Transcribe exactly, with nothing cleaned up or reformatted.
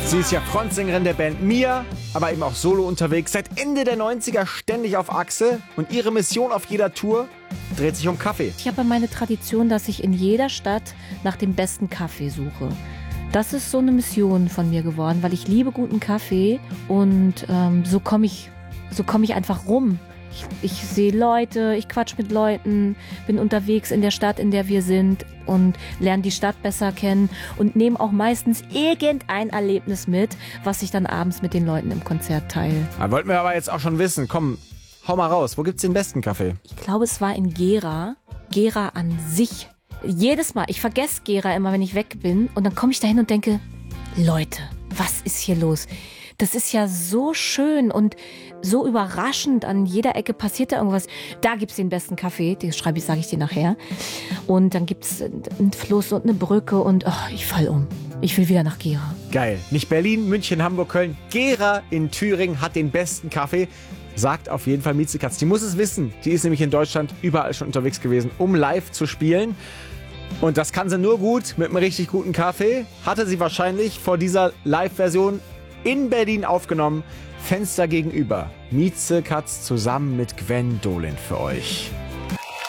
Sie ist ja Frontsängerin der Band Mia, aber eben auch solo unterwegs. Seit Ende der neunziger ständig auf Achse. Und ihre Mission auf jeder Tour dreht sich um Kaffee. Ich habe meine Tradition, dass ich in jeder Stadt nach dem besten Kaffee suche. Das ist so eine Mission von mir geworden, weil ich liebe guten Kaffee. Und ähm, so komme ich, so komm ich einfach rum. Ich, ich sehe Leute, ich quatsch mit Leuten, bin unterwegs in der Stadt, in der wir sind und lerne die Stadt besser kennen und nehme auch meistens irgendein Erlebnis mit, was ich dann abends mit den Leuten im Konzert teile. Da wollten wir aber jetzt auch schon wissen. Komm, hau mal raus. Wo gibt's den besten Kaffee? Ich glaube, es war in Gera. Gera an sich. Jedes Mal, ich vergesse Gera immer, wenn ich weg bin. Und dann komme ich dahin und denke, Leute, was ist hier los? Das ist ja so schön und so überraschend. An jeder Ecke passiert da irgendwas. Da gibt's den besten Kaffee, den schreibe ich, sage ich dir nachher. Und dann gibt's einen Fluss und eine Brücke und oh, ich fall um. Ich will wieder nach Gera. Geil. Nicht Berlin, München, Hamburg, Köln. Gera in Thüringen hat den besten Kaffee. Sagt auf jeden Fall Miezekatz. Die muss es wissen. Die ist nämlich in Deutschland überall schon unterwegs gewesen, um live zu spielen. Und das kann sie nur gut mit einem richtig guten Kaffee. Hatte sie wahrscheinlich vor dieser Live-Version in Berlin aufgenommen. Fenster gegenüber. Miezekatz zusammen mit Gwen Dohlin für euch.